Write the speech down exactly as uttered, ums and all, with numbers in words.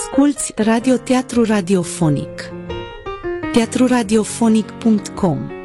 Asculți Radio Teatru Radiofonic. teatru radiofonic punct com